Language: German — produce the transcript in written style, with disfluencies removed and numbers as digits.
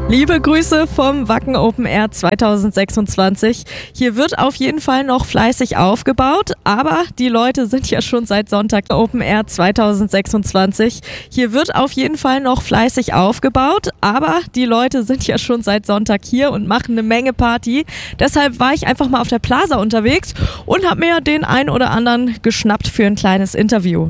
Liebe Grüße vom Wacken Open Air 2026. Hier wird auf jeden Fall noch fleißig aufgebaut, aber die Leute sind ja schon seit Sonntag Open Air 2026. Hier wird auf jeden Fall noch fleißig aufgebaut, aber die Leute sind ja schon seit Sonntag hier und machen eine Menge Party. Deshalb war ich einfach mal auf der Plaza unterwegs und habe mir den ein oder anderen geschnappt für ein kleines Interview.